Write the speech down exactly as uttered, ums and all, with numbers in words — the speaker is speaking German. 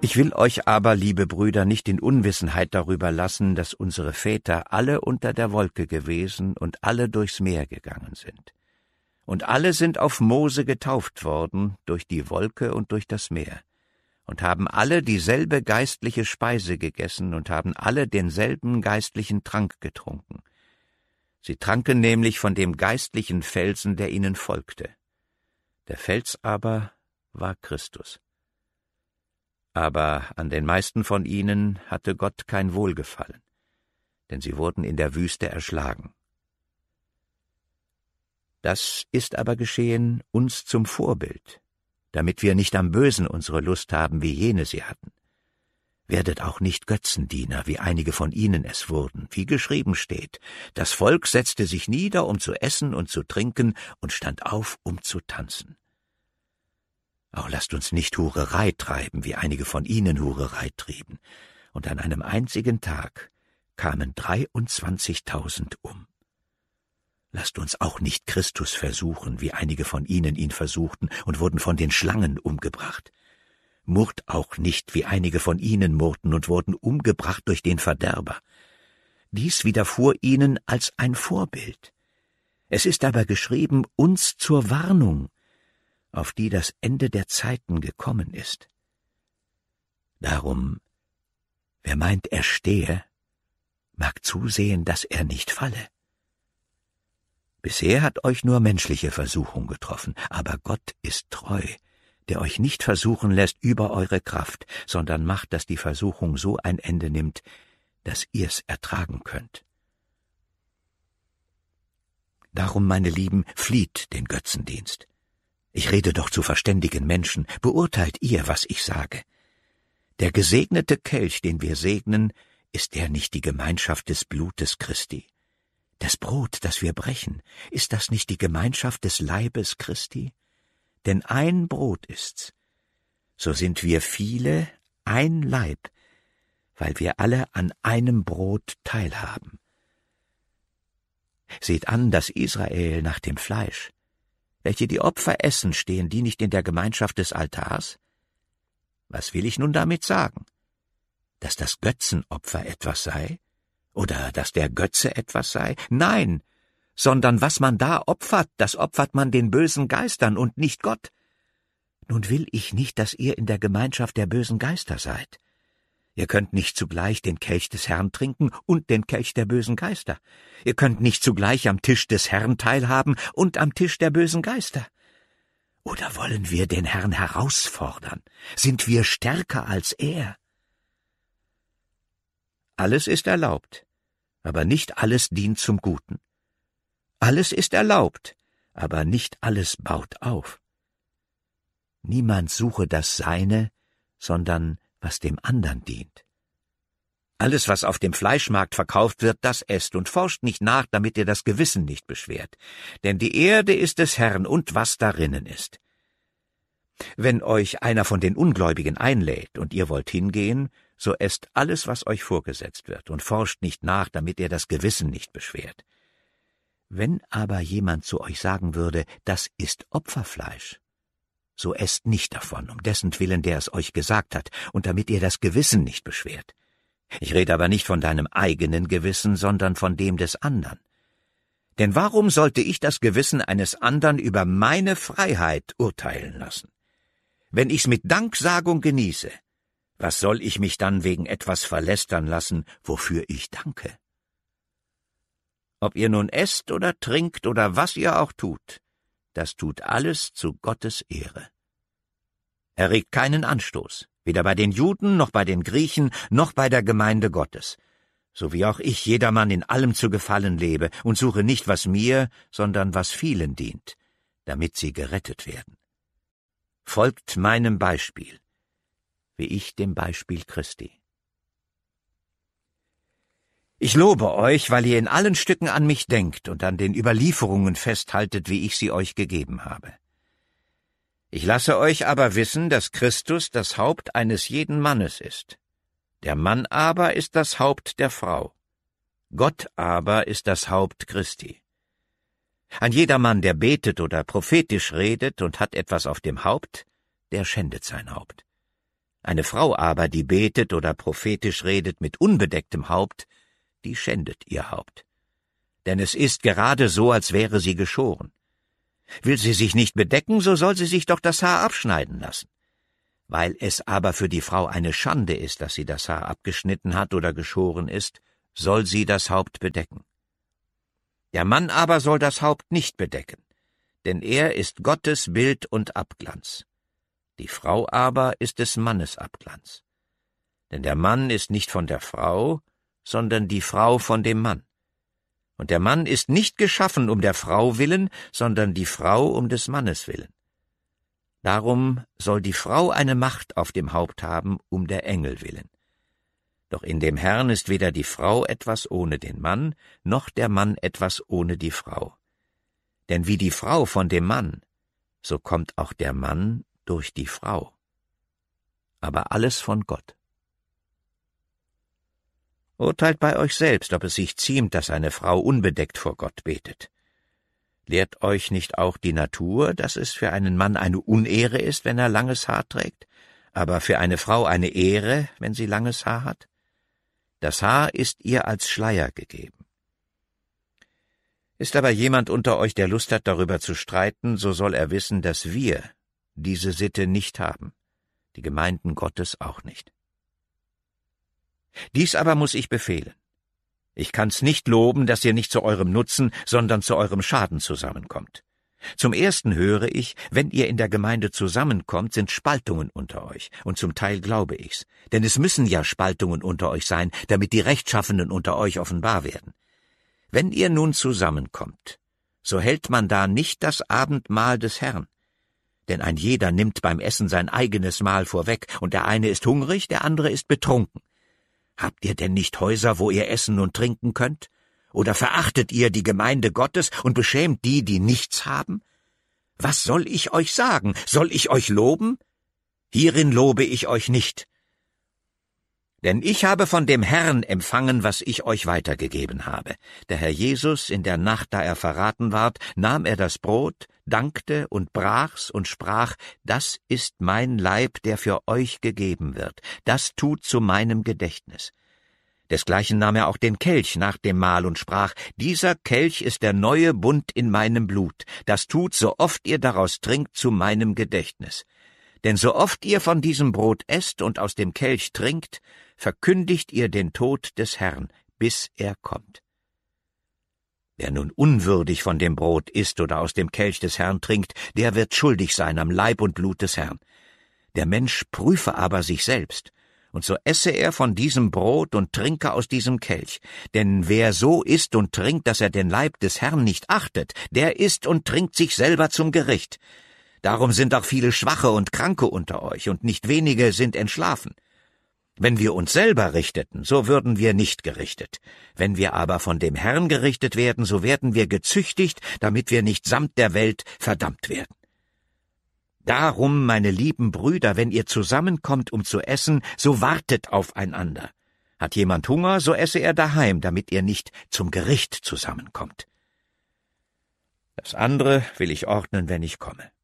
Ich will euch aber, liebe Brüder, nicht in Unwissenheit darüber lassen, dass unsere Väter alle unter der Wolke gewesen und alle durchs Meer gegangen sind. Und alle sind auf Mose getauft worden, durch die Wolke und durch das Meer, und haben alle dieselbe geistliche Speise gegessen und haben alle denselben geistlichen Trank getrunken. Sie tranken nämlich von dem geistlichen Felsen, der ihnen folgte. Der Fels aber war Christus. Aber an den meisten von ihnen hatte Gott kein Wohlgefallen, denn sie wurden in der Wüste erschlagen. Das ist aber geschehen uns zum Vorbild, damit wir nicht am Bösen unsere Lust haben, wie jene sie hatten. Werdet auch nicht Götzendiener, wie einige von ihnen es wurden, wie geschrieben steht. Das Volk setzte sich nieder, um zu essen und zu trinken, und stand auf, um zu tanzen. Auch lasst uns nicht Hurerei treiben, wie einige von ihnen Hurerei trieben. Und an einem einzigen Tag kamen dreiundzwanzigtausend um. Lasst uns auch nicht Christus versuchen, wie einige von ihnen ihn versuchten und wurden von den Schlangen umgebracht. Murrt auch nicht, wie einige von ihnen murrten und wurden umgebracht durch den Verderber. Dies widerfuhr ihnen als ein Vorbild. Es ist aber geschrieben, uns zur Warnung, auf die das Ende der Zeiten gekommen ist. Darum, wer meint, er stehe, mag zusehen, dass er nicht falle. Bisher hat euch nur menschliche Versuchung getroffen, aber Gott ist treu, der euch nicht versuchen lässt über eure Kraft, sondern macht, dass die Versuchung so ein Ende nimmt, dass ihr's ertragen könnt. Darum, meine Lieben, flieht den Götzendienst. Ich rede doch zu verständigen Menschen, beurteilt ihr, was ich sage. Der gesegnete Kelch, den wir segnen, ist der nicht die Gemeinschaft des Blutes Christi? Das Brot, das wir brechen, ist das nicht die Gemeinschaft des Leibes Christi? Denn ein Brot ist's. So sind wir viele ein Leib, weil wir alle an einem Brot teilhaben. Seht an, dass Israel nach dem Fleisch, welche die Opfer essen, stehen die nicht in der Gemeinschaft des Altars? Was will ich nun damit sagen? Dass das Götzenopfer etwas sei? Oder dass der Götze etwas sei? Nein, sondern was man da opfert, das opfert man den bösen Geistern und nicht Gott. Nun will ich nicht, dass ihr in der Gemeinschaft der bösen Geister seid. Ihr könnt nicht zugleich den Kelch des Herrn trinken und den Kelch der bösen Geister. Ihr könnt nicht zugleich am Tisch des Herrn teilhaben und am Tisch der bösen Geister. Oder wollen wir den Herrn herausfordern? Sind wir stärker als er? Alles ist erlaubt, aber nicht alles dient zum Guten. Alles ist erlaubt, aber nicht alles baut auf. Niemand suche das Seine, sondern was dem andern dient. Alles, was auf dem Fleischmarkt verkauft wird, das esst und forscht nicht nach, damit ihr das Gewissen nicht beschwert. Denn die Erde ist des Herrn und was darinnen ist. Wenn euch einer von den Ungläubigen einlädt und ihr wollt hingehen, so esst alles, was euch vorgesetzt wird, und forscht nicht nach, damit ihr das Gewissen nicht beschwert. Wenn aber jemand zu euch sagen würde, das ist Opferfleisch, so esst nicht davon, um dessen Willen, der es euch gesagt hat, und damit ihr das Gewissen nicht beschwert. Ich rede aber nicht von deinem eigenen Gewissen, sondern von dem des andern. Denn warum sollte ich das Gewissen eines andern über meine Freiheit urteilen lassen? Wenn ich's mit Danksagung genieße, was soll ich mich dann wegen etwas verlästern lassen, wofür ich danke? Ob ihr nun esst oder trinkt oder was ihr auch tut, das tut alles zu Gottes Ehre. Erregt keinen Anstoß, weder bei den Juden noch bei den Griechen noch bei der Gemeinde Gottes, so wie auch ich jedermann in allem zu gefallen lebe und suche nicht, was mir, sondern was vielen dient, damit sie gerettet werden. Folgt meinem Beispiel, wie ich dem Beispiel Christi. Ich lobe euch, weil ihr in allen Stücken an mich denkt und an den Überlieferungen festhaltet, wie ich sie euch gegeben habe. Ich lasse euch aber wissen, dass Christus das Haupt eines jeden Mannes ist. Der Mann aber ist das Haupt der Frau. Gott aber ist das Haupt Christi. Ein jeder Mann, der betet oder prophetisch redet und hat etwas auf dem Haupt, der schändet sein Haupt. Eine Frau aber, die betet oder prophetisch redet mit unbedecktem Haupt, die schändet ihr Haupt. Denn es ist gerade so, als wäre sie geschoren. Will sie sich nicht bedecken, so soll sie sich doch das Haar abschneiden lassen. Weil es aber für die Frau eine Schande ist, dass sie das Haar abgeschnitten hat oder geschoren ist, soll sie das Haupt bedecken. Der Mann aber soll das Haupt nicht bedecken, denn er ist Gottes Bild und Abglanz. Die Frau aber ist des Mannes Abglanz. Denn der Mann ist nicht von der Frau, sondern die Frau von dem Mann. Und der Mann ist nicht geschaffen um der Frau willen, sondern die Frau um des Mannes willen. Darum soll die Frau eine Macht auf dem Haupt haben, um der Engel willen. Doch in dem Herrn ist weder die Frau etwas ohne den Mann, noch der Mann etwas ohne die Frau. Denn wie die Frau von dem Mann, so kommt auch der Mann durch die Frau. Aber alles von Gott. Urteilt bei euch selbst, ob es sich ziemt, dass eine Frau unbedeckt vor Gott betet. Lehrt euch nicht auch die Natur, dass es für einen Mann eine Unehre ist, wenn er langes Haar trägt, aber für eine Frau eine Ehre, wenn sie langes Haar hat? Das Haar ist ihr als Schleier gegeben. Ist aber jemand unter euch, der Lust hat, darüber zu streiten, so soll er wissen, dass wir diese Sitte nicht haben, die Gemeinden Gottes auch nicht. Dies aber muss ich befehlen. Ich kann's nicht loben, dass ihr nicht zu eurem Nutzen, sondern zu eurem Schaden zusammenkommt. Zum Ersten höre ich, wenn ihr in der Gemeinde zusammenkommt, sind Spaltungen unter euch, und zum Teil glaube ich's. Denn es müssen ja Spaltungen unter euch sein, damit die Rechtschaffenen unter euch offenbar werden. Wenn ihr nun zusammenkommt, so hält man da nicht das Abendmahl des Herrn. Denn ein jeder nimmt beim Essen sein eigenes Mahl vorweg, und der eine ist hungrig, der andere ist betrunken. Habt ihr denn nicht Häuser, wo ihr essen und trinken könnt? Oder verachtet ihr die Gemeinde Gottes und beschämt die, die nichts haben? Was soll ich euch sagen? Soll ich euch loben? Hierin lobe ich euch nicht. Denn ich habe von dem Herrn empfangen, was ich euch weitergegeben habe. Der Herr Jesus, in der Nacht, da er verraten ward, nahm er das Brot, dankte und brach's und sprach, das ist mein Leib, der für euch gegeben wird. Das tut zu meinem Gedächtnis. Desgleichen nahm er auch den Kelch nach dem Mahl und sprach, dieser Kelch ist der neue Bund in meinem Blut. Das tut, so oft ihr daraus trinkt, zu meinem Gedächtnis. Denn so oft ihr von diesem Brot esst und aus dem Kelch trinkt, verkündigt ihr den Tod des Herrn, bis er kommt. Wer nun unwürdig von dem Brot isst oder aus dem Kelch des Herrn trinkt, der wird schuldig sein am Leib und Blut des Herrn. Der Mensch prüfe aber sich selbst, und so esse er von diesem Brot und trinke aus diesem Kelch. Denn wer so isst und trinkt, dass er den Leib des Herrn nicht achtet, der isst und trinkt sich selber zum Gericht. Darum sind auch viele Schwache und Kranke unter euch, und nicht wenige sind entschlafen. Wenn wir uns selber richteten, so würden wir nicht gerichtet. Wenn wir aber von dem Herrn gerichtet werden, so werden wir gezüchtigt, damit wir nicht samt der Welt verdammt werden. Darum, meine lieben Brüder, wenn ihr zusammenkommt, um zu essen, so wartet aufeinander. Hat jemand Hunger, so esse er daheim, damit ihr nicht zum Gericht zusammenkommt. Das andere will ich ordnen, wenn ich komme.